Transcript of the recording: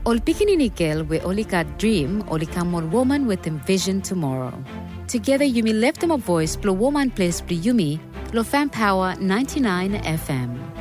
Ol pikininikel we olika dream olika more woman with envision tomorrow. Together Yumi lift them a voice, blow woman place, blow Yumi, lo fan power 99 FM.